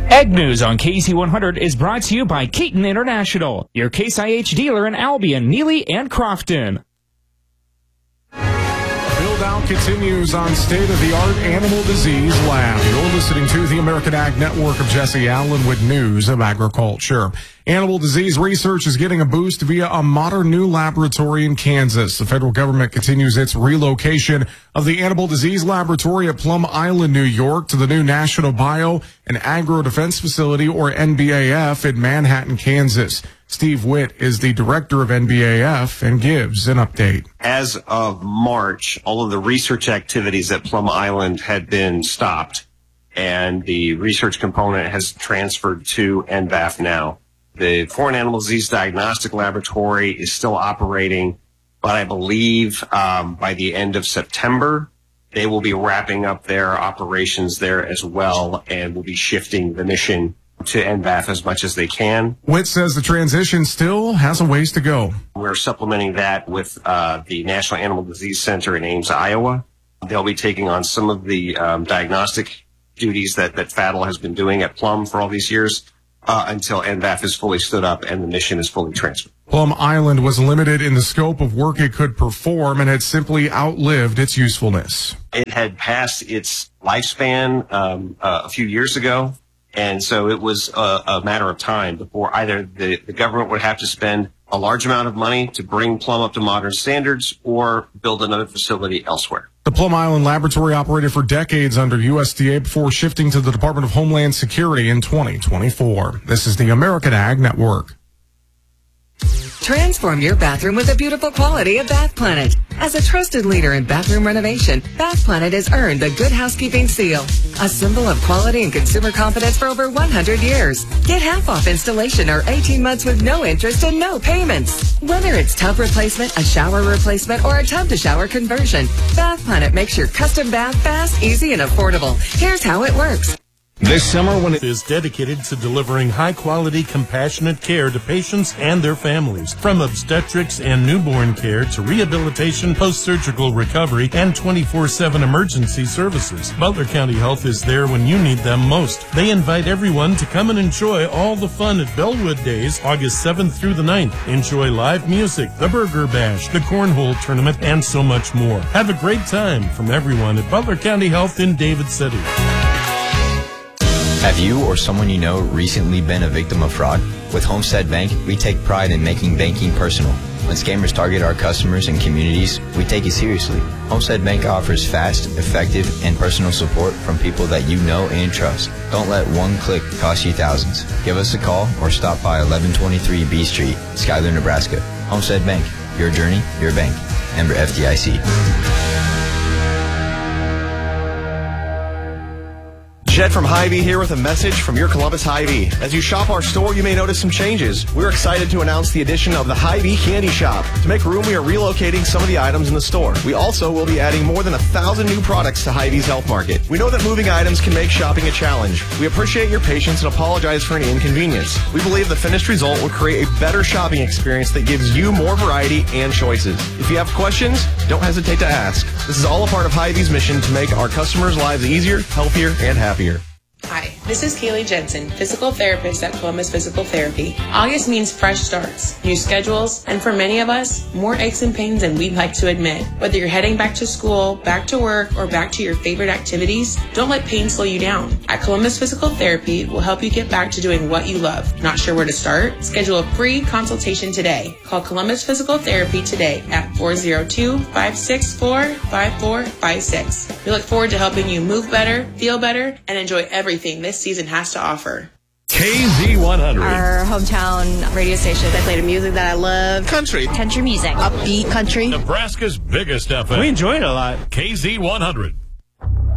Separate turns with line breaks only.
Ag News on KC100 is brought to you by Keaton International, your Case IH dealer in Albion, Neely, and Crofton.
Build-out continues on state-of-the-art animal disease lab. You're listening to the American Ag Network of Jesse Allen with news of agriculture. Animal disease research is getting a boost via a modern new laboratory in Kansas. The federal government continues its relocation of the Animal Disease Laboratory at Plum Island, New York, to the new National Bio and Agro Defense Facility, or NBAF, in Manhattan, Kansas. Steve Witt is the director of NBAF and gives an update.
As of March, all of the research activities at Plum Island had been stopped, and the research component has transferred to NBAF now. The Foreign Animal Disease Diagnostic Laboratory is still operating, but I believe by the end of September, they will be wrapping up their operations there as well, and will be shifting the mission to NBAF as much as they can.
Witt says the transition still has a ways to go.
We're supplementing that with the National Animal Disease Center in Ames, Iowa. They'll be taking on some of the diagnostic duties that FADL has been doing at Plum for all these years until NBAF is fully stood up and the mission is fully transferred.
Plum Island was limited in the scope of work it could perform and had simply outlived its usefulness.
It had passed its lifespan a few years ago. And so it was a matter of time before either the government would have to spend a large amount of money to bring Plum up to modern standards or build another facility elsewhere.
The Plum Island Laboratory operated for decades under USDA before shifting to the Department of Homeland Security in 2024. This is the American Ag Network.
Transform your bathroom with the beautiful quality of Bath Planet. As a trusted leader in bathroom renovation, Bath Planet has earned the Good Housekeeping Seal, a symbol of quality and consumer confidence for over 100 years. Get half off installation or 18 months with no interest and no payments. Whether it's tub replacement, a shower replacement, or a tub-to-shower conversion, Bath Planet makes your custom bath fast, easy, and affordable. Here's how it works.
This summer, when it is dedicated to delivering high-quality, compassionate care to patients and their families, from obstetrics and newborn care to rehabilitation, post-surgical recovery, and 24/7 emergency services, Butler County Health is there when you need them most. They invite everyone to come and enjoy all the fun at Bellwood Days, August 7th through the 9th. Enjoy live music, the Burger Bash, the Cornhole Tournament, and so much more. Have a great time from everyone at Butler County Health in David City.
Have you or someone you know recently been a victim of fraud? With Homestead Bank, we take pride in making banking personal. When scammers target our customers and communities, we take it seriously. Homestead Bank offers fast, effective, and personal support from people that you know and trust. Don't let one click cost you thousands. Give us a call or stop by 1123 B Street, Schuyler, Nebraska. Homestead Bank, your journey, your bank. Member FDIC.
Jed from Hy-Vee here with a message from your Columbus Hy-Vee. As you shop our store, you may notice some changes. We're excited to announce the addition of the Hy-Vee Candy Shop. To make room, we are relocating some of the items in the store. We also will be adding more than 1,000 new products to Hy-Vee's Health Market. We know that moving items can make shopping a challenge. We appreciate your patience and apologize for any inconvenience. We believe the finished result will create a better shopping experience that gives you more variety and choices. If you have questions, don't hesitate to ask. This is all a part of Hy-Vee's mission to make our customers' lives easier, healthier, and happier.
Hi, this is Kaylee Jensen, physical therapist at Columbus Physical Therapy. August means fresh starts, new schedules, and for many of us, more aches and pains than we'd like to admit. Whether you're heading back to school, back to work, or back to your favorite activities, don't let pain slow you down. At Columbus Physical Therapy, we'll help you get back to doing what you love. Not sure where to start? Schedule a free consultation today. Call Columbus Physical Therapy today at 402-564-5456. We look forward to helping you move better, feel better, and enjoy everything this season has to offer.
KZ100.
Our hometown radio station.
They play the music that I love.
Country
music.
Upbeat country.
Nebraska's biggest FM.
We enjoy it a lot.
KZ100.